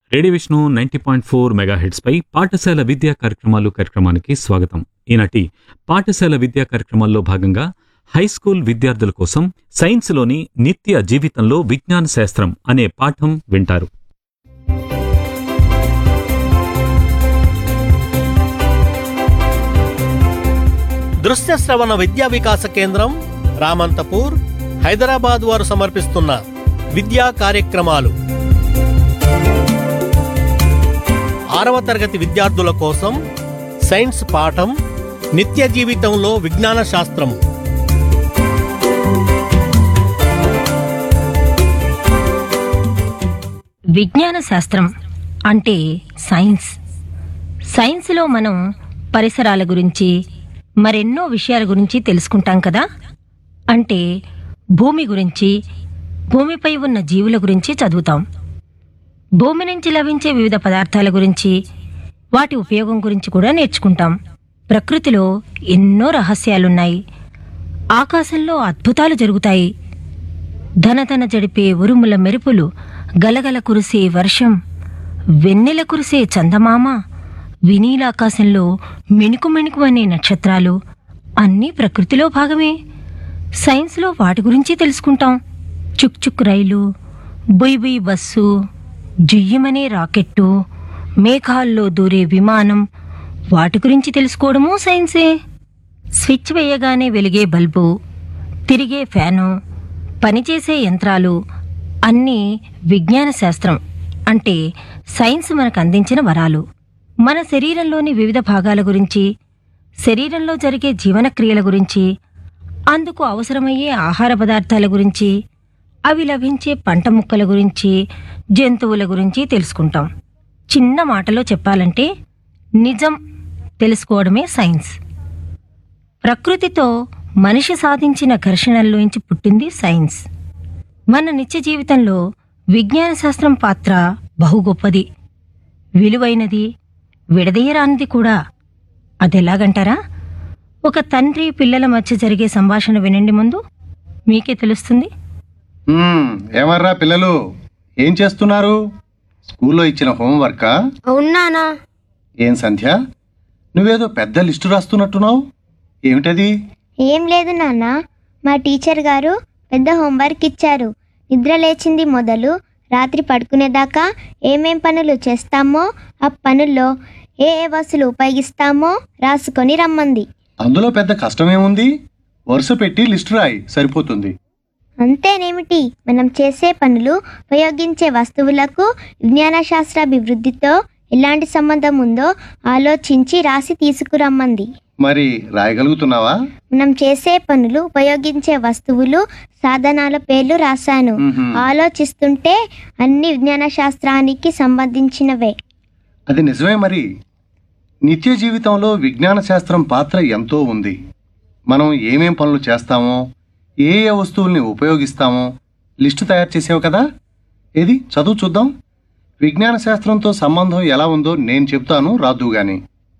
Radio Vishnu 90.4 megahertz పై పాఠశాల విద్యా కార్యక్రమానికి స్వాగతం. ఈనాటి పాఠశాల విద్యా కార్యక్రమాల్లో భాగంగా హైస్కూల్ విద్యార్థుల కోసం సైన్స్లోని నిత్య జీవితంలో విజ్ఞాన శాస్త్రం అనే పాఠం వింటారు. దృశ్య శ్రవణ విద్యా వికాస కేంద్రం రామంతపూర్ హైదరాబాద్ వారు సమర్పిస్తున్న విద్యా కార్యక్రమాలు 6వ తరగతి విద్యార్థుల కోసం సైన్స్ పాఠం నిత్య జీవితంలో విజ్ఞాన శాస్త్రం. విజ్ఞాన శాస్త్రం అంటే సైన్స్లో మనం పరిసరాల గురించి మరెన్నో విషయాల గురించి తెలుసుకుంటాం కదా. అంటే భూమి గురించి, భూమిపై ఉన్న జీవుల గురించి చదువుతాం. భూమి నుంచి లభించే వివిధ పదార్థాల గురించి, వాటి ఉపయోగం గురించి కూడా నేర్చుకుంటాం. ప్రకృతిలో ఎన్నో రహస్యాలున్నాయి. ఆకాశంలో అద్భుతాలు జరుగుతాయి. ధనధన జడిపే ఉరుముల మెరుపులు, గలగల కురిసే వర్షం, వెన్నెల కురిసే చందమామ, వినీలాకాశంలో మిణుకు అనే నక్షత్రాలు అన్నీ ప్రకృతిలో భాగమే. సైన్స్లో వాటి గురించి తెలుసుకుంటాం. చుక్ చుక్ రైలు, బుయ్ బస్సు, జుయ్యమనే రాకెట్టు, మేఘాల్లో దూరే విమానం, వాటి గురించి తెలుసుకోవడము సైన్సే. స్విచ్ వేయగానే వెలిగే బల్బు, తిరిగే ఫ్యాను, పనిచేసే యంత్రాలు అన్నీ విజ్ఞాన శాస్త్రం. అంటే సైన్స్ మనకు అందించిన వరాలు. మన శరీరంలోని వివిధ భాగాల గురించి, శరీరంలో జరిగే జీవనక్రియల గురించి, అందుకు అవసరమయ్యే ఆహార పదార్థాల గురించి, అవి లభించే పంట ముక్కల గురించి, జంతువుల గురించి తెలుసుకుంటాం. చిన్న మాటలో చెప్పాలంటే నిజం తెలుసుకోవడమే సైన్స్. ప్రకృతితో మనిషి సాధించిన ఘర్షణల్లోంచి పుట్టింది సైన్స్. మన నిత్య జీవితంలో విజ్ఞాన శాస్త్రం పాత్ర బహు గొప్పది, విలువైనది, విడదీయరానిది కూడా. అదెలాగంటారా? ఒక తండ్రి పిల్లల మధ్య జరిగే సంభాషణ వినండి, ముందు మీకే తెలుస్తుంది. ఏమర్రా పిల్లలు, ఏం చేస్తున్నారు? స్కూల్లో ఇచ్చిన హోంవర్కా? అవునానా. ఏం సంధ్య, నువ్వేదో పెద్ద లిస్టు రాస్తున్నట్టున్నావు, ఏమిటది? ఏం లేదు నాన్న, మా టీచర్ గారు పెద్ద హోంవర్క్ ఇచ్చారు. నిద్ర లేచింది మొదలు రాత్రి పడుకునేదాకా ఏమేం పనులు చేస్తామో, ఆ పనుల్లో ఏ వస్తువులు ఉపయోగిస్తామో రాసుకొని రమ్మంది. అందులో పెద్ద కష్టమేముంది? వరుస పెట్టి లిస్టు రాయి, సరిపోతుంది. అంతేనేమిటి, మనం చేసే పనులు, ఉపయోగించే వస్తువులకు విజ్ఞాన శాస్త్రాభివృద్ధితో ఎలాంటి సంబంధం ఉందో ఆలోచించి రాసి తీసుకురమ్మంది. మరి రాయగలుగుతున్నావా? మనం చేసే పనులు, ఉపయోగించే వస్తువులు, సాధనాల పేర్లు రాశాను. ఆలోచిస్తుంటే అన్ని విజ్ఞాన శాస్త్రానికి సంబంధించినవే. అది నిజమే. మరి నిత్య జీవితంలో విజ్ఞాన శాస్త్రం పాత్ర ఎంతో ఉంది. మనం ఏమేం పనులు చేస్తామో, ఏ ఏ వస్తువుల్ని ఉపయోగిస్తామో లిస్టు తయారు చేసావు కదా. ఏది చదువు చూద్దాం. విజ్ఞాన శాస్త్రంతో సంబంధం ఎలా ఉందో నేను చెప్తాను, రాద్దు గాని.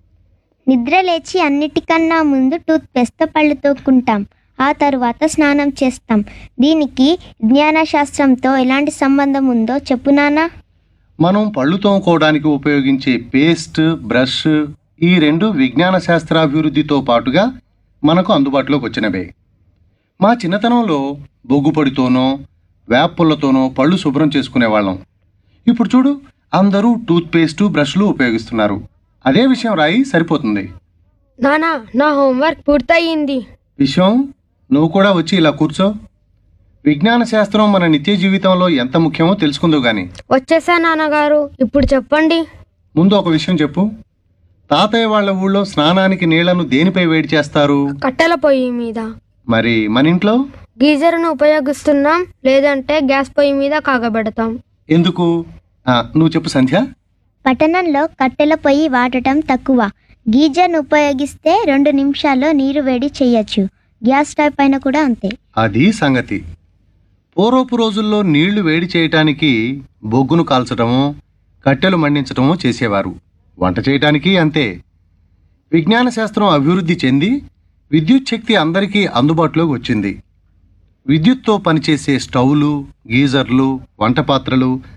నిద్ర లేచి అన్నిటికన్నా ముందు టూత్పేస్ట్తో పళ్ళు తోక్కుంటాం. ఆ తరువాత స్నానం చేస్తాం. దీనికి విజ్ఞాన శాస్త్రంతో ఎలాంటి సంబంధం ఉందో చెప్పు నాన్నా. మనం పళ్ళు తోముకోవడానికి ఉపయోగించే పేస్ట్, బ్రష్, ఈ రెండు విజ్ఞాన శాస్త్రాభివృద్ధితో పాటుగా మనకు అందుబాటులోకి వచ్చినవే. మా చిన్నతనంలో బొగ్గుపొడితోనో వేపుల్లతోనో పళ్ళు శుభ్రం చేసుకునేవాళ్ళం. ఇప్పుడు చూడు, అందరూ టూత్పేస్టు, బ్రష్లు ఉపయోగిస్తున్నారు. అదే విషయం రాయి, సరిపోతుంది. నానా, నా హోంవర్క్ పూర్తయింది. విషయం, నువ్వు కూడా వచ్చి ఇలా కూర్చో. విజ్ఞాన శాస్త్రం మన నిత్య జీవితంలో ఎంత ముఖ్యమో తెలుసుకుందో గాని. వచ్చేసా నాన్నగారు, ఇప్పుడు చెప్పండి. ముందు ఒక విషయం చెప్పు. తాతయ్య వాళ్ళ ఊళ్ళో స్నానానికి నీళ్లను దేనిపై వేడి చేస్తారు? కట్టెల పొయ్యి మీద. మరి మన ఇంట్లో? గీజర్ను ఉపయోగిస్తున్నాం, లేదంటే గ్యాస్ పొయ్యి మీద కాగబెడతాం. ఎందుకు? నువ్వు చెప్పు సంధ్య. పట్టణంలో కట్టెల పొయ్యి వాడటం తక్కువ. గీజర్ను ఉపయోగిస్తే 2 నిమిషాల్లో నీరు వేడి చేయొచ్చు. గ్యాస్ స్టవ్ పైన కూడా అంతే. అది సంగతి. పూర్వపు రోజుల్లో నీళ్లు వేడి చేయటానికి బొగ్గును కాల్చటము, కట్టెలు మండించటము చేసేవారు. వంట చేయటానికి అంతే. విజ్ఞాన శాస్త్రం అభివృద్ధి చెంది విద్యుత్ శక్తి అందరికీ అందుబాటులోకి వచ్చింది. విద్యుత్తో పనిచేసే స్టవ్లు, గీజర్లు, వంటపాత్రలు,